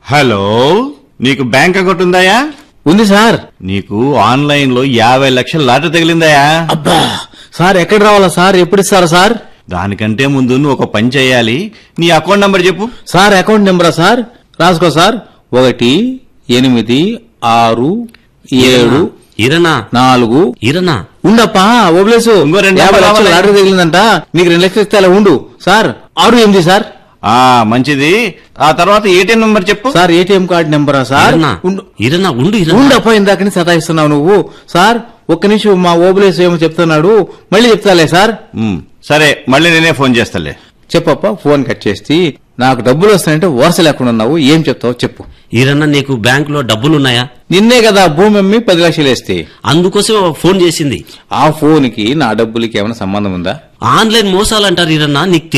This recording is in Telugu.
హలో, నీకు బ్యాంక్ అకౌంట్ ఉందాయా? ఉంది సార్. నీకు ఆన్లైన్ లో 50 లక్షల లాటరీ తగిలిందాయా? అబ్బా సార్, ఎక్కడ రావాలా సార్? ఎప్పుడు ఇస్తారా సార్? దానికంటే ముందు నువ్వు ఒక పని చేయాలి. నీ అకౌంట్ నంబర్ చెప్పు. Sir account నెంబరా sir? రాసుకో సార్. 18674 ఇరనా ఉండప్పా ఓబ్లేసు. ఇంకో 2 50 లక్షలు రావాలి. లాటరీ తగిలిందంట. నీకు 2 లక్షలు ఇస్తే అలా ఉండు సార్. 68 సార్. మంచిది. ఆ తర్వాత ఏటీఎం నంబర్ చెప్పు. Sir ATM card నెంబరా sir? ఉండప్పా, ఇందాకని సతాయిస్తున్నావు నువ్వు సార్. ఒక్క నిమిషం, మా ఓబులేసు ఏమో చెప్తున్నాడు, మళ్ళీ చెప్తాలే సార్. సరే, మళ్ళీ నేనే ఫోన్ చేస్తాలే. చెప్పప్ప. ఫోన్ కట్ చేసి, నాకు డబ్బులు వస్తాయంటే వరుస లేకుండా ఉన్నావు, ఏం చెప్తావు చెప్పు. ఈరన్నా, నీకు బ్యాంక్ లో డబ్బులున్నాయా? నిన్నే కదా భూమి అమ్మి 10 లక్షలు వేస్తే. అందుకోసం ఫోన్ చేసింది. ఆ ఫోన్ కి నా డబ్బులకి ఏమైనా సంబంధం ఉందా? ఆన్లైన్ మోసాలంటారు ఈరన్నా, నీకు